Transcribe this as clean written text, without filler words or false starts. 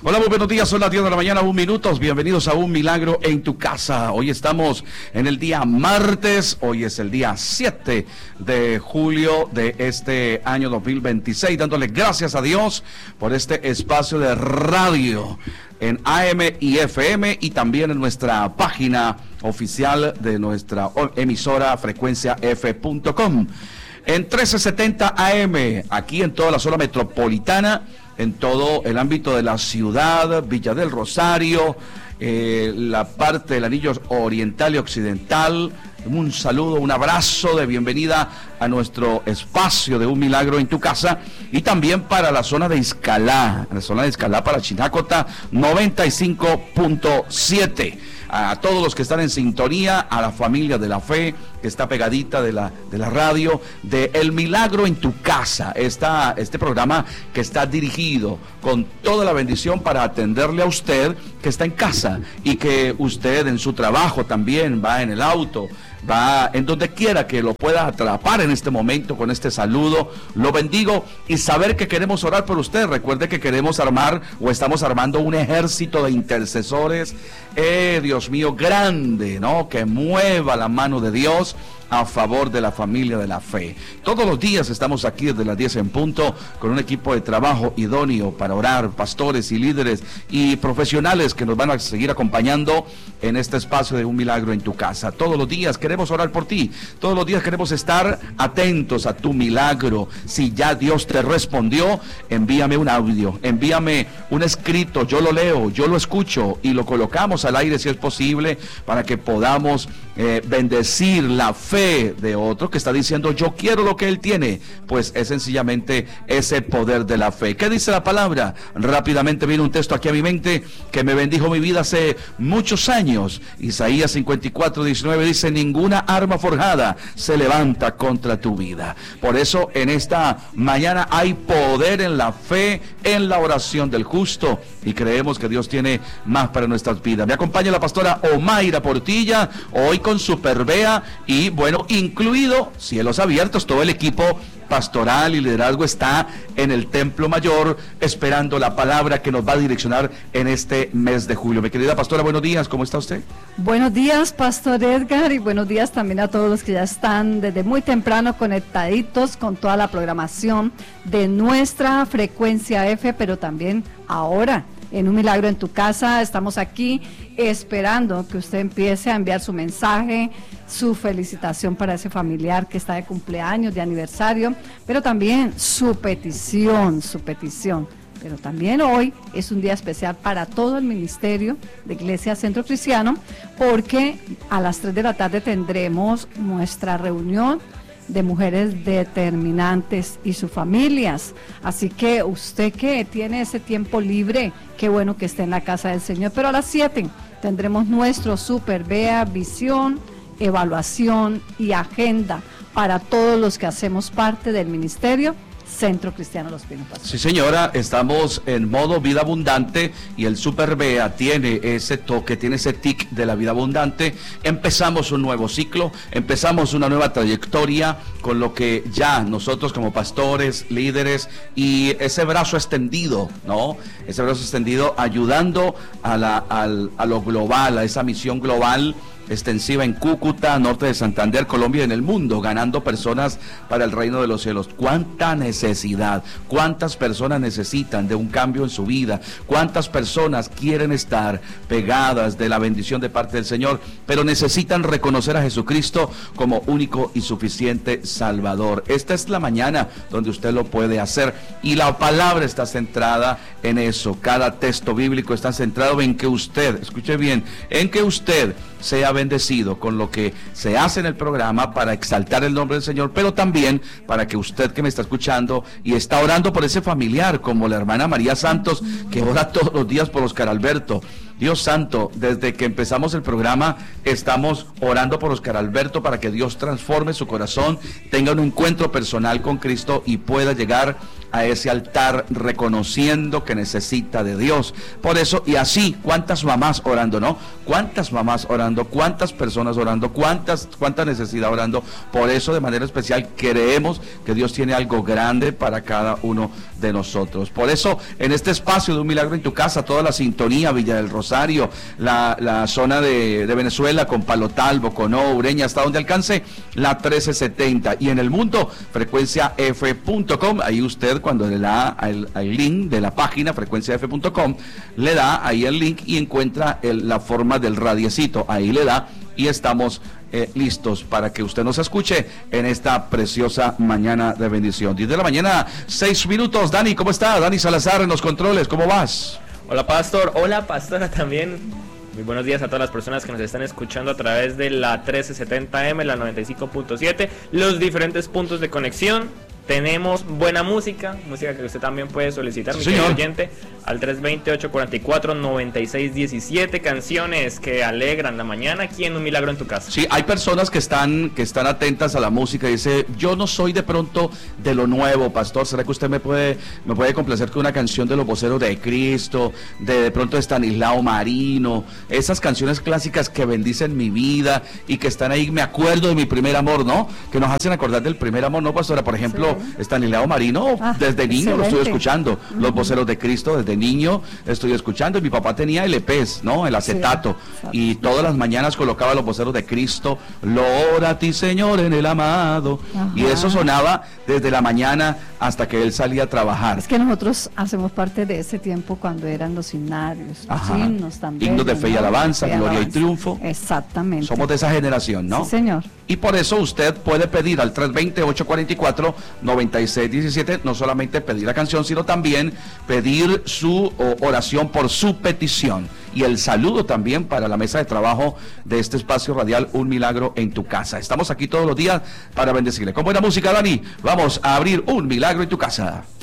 Hola, muy buenos días, son las 10 de la mañana, 1 minuto. Bienvenidos a Un Milagro en tu Casa. Hoy estamos en el día martes, hoy es el día 7 de julio de este año 2026, dándole gracias a Dios por este espacio de radio en AM y FM y también en nuestra página oficial de nuestra emisora frecuenciaf.com. En 1370 AM, aquí en toda la zona metropolitana, en todo el ámbito de la ciudad, Villa del Rosario, la parte del anillo oriental y occidental. Un saludo, un abrazo de bienvenida a nuestro espacio de Un Milagro en tu Casa, y también para la zona de Iscalá, para Chinacota 95.7. A todos los que están en sintonía, a la familia de la fe que está pegadita de la radio de El Milagro en tu Casa, este programa que está dirigido con toda la bendición para atenderle a usted que está en casa, y que usted en su trabajo también va en el auto, va en donde quiera que lo pueda atrapar en este momento con este saludo. Lo bendigo y saber que queremos orar por usted. Recuerde que queremos estamos armando un ejército de intercesores, Dios mío, grande, ¿no? Que mueva la mano de Dios a favor de la familia de la fe. Todos los días estamos aquí desde las 10 en punto con un equipo de trabajo idóneo para orar, pastores y líderes y profesionales que nos van a seguir acompañando en este espacio de Un Milagro en tu Casa. Todos los días queremos orar por ti, todos los días queremos estar atentos a tu milagro. Si ya Dios te respondió, envíame un audio, envíame un escrito, yo lo leo, yo lo escucho y lo colocamos al aire si es posible, para que podamos bendecir la fe de otro que está diciendo yo quiero lo que él tiene. Pues es sencillamente ese poder de la fe. ¿Qué dice la palabra? Rápidamente viene un texto aquí a mi mente que me bendijo mi vida hace muchos años. Isaías 54:19 dice: ninguna arma forjada se levanta contra tu vida. Por eso en esta mañana hay poder en la fe, en la oración del justo, y creemos que Dios tiene más para nuestras vidas. Me acompaña la pastora Omaira Portilla hoy con Superbea, y bueno, incluido Cielos Abiertos, todo el equipo pastoral y liderazgo está en el Templo Mayor esperando la palabra que nos va a direccionar en este mes de julio. Mi querida pastora, buenos días, ¿cómo está usted? Buenos días, Pastor Edgar, y buenos días también a todos los que ya están desde muy temprano conectaditos con toda la programación de nuestra frecuencia F, pero también ahora en Un Milagro en tu Casa. Estamos aquí esperando que usted empiece a enviar su mensaje, su felicitación para ese familiar que está de cumpleaños, de aniversario, pero también su petición. Pero también hoy es un día especial para todo el ministerio de Iglesia Centro Cristiano, porque a las 3 de la tarde tendremos nuestra reunión de mujeres determinantes y sus familias. Así que usted que tiene ese tiempo libre, qué bueno que esté en la casa del Señor. Pero a las 7 tendremos nuestro Superbea, visión, evaluación y agenda para todos los que hacemos parte del ministerio Centro Cristiano Los Pinos. Sí, señora, estamos en modo vida abundante, y el Superbea tiene ese toque, tiene ese tic de la vida abundante. Empezamos un nuevo ciclo, empezamos una nueva trayectoria con lo que ya nosotros como pastores, líderes, y ese brazo extendido, ¿no? Ese brazo extendido ayudando a lo global, a esa misión global extensiva en Cúcuta, norte de Santander, Colombia y en el mundo, ganando personas para el reino de los cielos. Cuánta necesidad, cuántas personas necesitan de un cambio en su vida, cuántas personas quieren estar pegadas de la bendición de parte del Señor, pero necesitan reconocer a Jesucristo como único y suficiente Salvador. Esta es la mañana donde usted lo puede hacer, y la palabra está centrada en eso. Cada texto bíblico está centrado en que usted, escuche bien, en que usted sea bendecido con lo que se hace en el programa para exaltar el nombre del Señor, pero también para que usted que me está escuchando y está orando por ese familiar, como la hermana María Santos, que ora todos los días por Oscar Alberto. Dios santo, desde que empezamos el programa estamos orando por Oscar Alberto para que Dios transforme su corazón, tenga un encuentro personal con Cristo y pueda llegar a ese altar reconociendo que necesita de Dios. Por eso, y así, ¿cuántas mamás orando, no? ¿Cuántas mamás orando? ¿Cuántas personas orando? ¿Cuánta necesidad orando? Por eso, de manera especial, creemos que Dios tiene algo grande para cada uno de nosotros. Por eso, en este espacio de Un Milagro en tu Casa, toda la sintonía, Villa del Rosario, la zona de Venezuela, con Palo Talbo, Conó, Ureña, hasta donde alcance la 1370, y en el mundo, frecuenciaf.com. ahí usted, cuando le da al link de la página frecuenciaf.com, le da ahí el link y encuentra la forma del radiecito, ahí le da, y estamos listos para que usted nos escuche en esta preciosa mañana de bendición. 10 de la mañana, 6 minutos. Dani, ¿cómo está? Dani Salazar en los controles, ¿cómo vas? Hola, pastor. Hola, pastora también. Muy buenos días a todas las personas que nos están escuchando a través de la 1370M, la 95.7, los diferentes puntos de conexión. Tenemos buena música que usted también puede solicitar, mi querido oyente, al 328-44-96-17, canciones que alegran la mañana aquí en Un Milagro en tu Casa. Sí, hay personas que están atentas a la música y dice, yo no soy de pronto de lo nuevo, pastor, ¿será que usted me puede complacer con una canción de los Voceros de Cristo, de pronto de Estanislao Marino, esas canciones clásicas que bendicen mi vida y que están ahí, me acuerdo de mi primer amor, ¿no? Que nos hacen acordar del primer amor, ¿no, pastora? Por ejemplo, sí. Estanislao Marino, desde niño excelente. Lo estoy escuchando, los Voceros de Cristo, desde niño estoy escuchando, y mi papá tenía LPs, ¿no? El acetato, sí, y todas las mañanas colocaba los Voceros de Cristo, Loora a ti, Señor, en el amado, ajá. Y eso sonaba desde la mañana hasta que él salía a trabajar. Es que nosotros hacemos parte de ese tiempo cuando eran los himnarios, los himnos también. Himnos de fe y alabanza, gloria y triunfo. Exactamente. Somos de esa generación, ¿no? Sí, señor. Y por eso usted puede pedir al 320-844-9617, no solamente pedir la canción, sino también pedir su oración por su petición. Y el saludo también para la mesa de trabajo de este espacio radial Un Milagro en tu Casa. Estamos aquí todos los días para bendecirle. Con buena música, Dani, vamos a abrir Un Milagro en tu Casa.